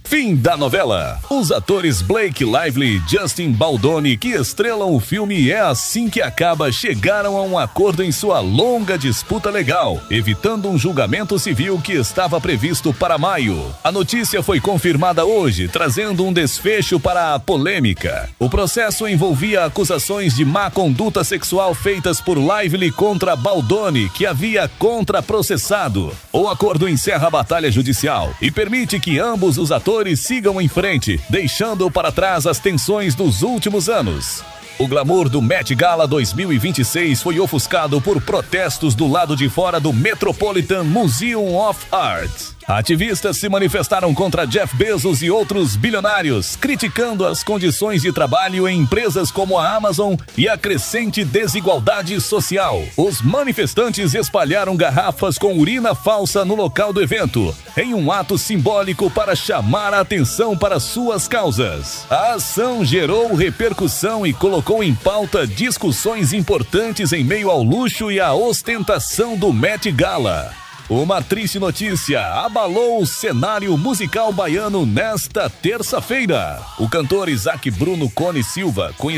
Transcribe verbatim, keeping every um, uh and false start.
Fim da novela. Os atores Blake Lively e Justin Baldoni, que estrelam o filme É Assim Que Acaba, chegaram a um acordo em sua longa disputa legal, evitando um julgamento civil que estava previsto para maio. A notícia foi confirmada hoje, trazendo um desfecho para a polêmica. O processo envolvia acusações de má conduta sexual feitas por Lively contra Baldoni, que havia contraprocessado. O acordo encerra a batalha judicial e permite que ambos os atores sigam em frente, deixando para trás as tensões dos últimos anos. O glamour do Met Gala dois mil e vinte e seis foi ofuscado por protestos do lado de fora do Metropolitan Museum of Art. Ativistas se manifestaram contra Jeff Bezos e outros bilionários, criticando as condições de trabalho em empresas como a Amazon e a crescente desigualdade social. Os manifestantes espalharam garrafas com urina falsa no local do evento, em um ato simbólico para chamar a atenção para suas causas. A ação gerou repercussão e colocou em pauta discussões importantes em meio ao luxo e à ostentação do Met Gala. Uma triste notícia abalou o cenário musical baiano nesta terça-feira. O cantor Isaac Bruno Cone Silva, conhecido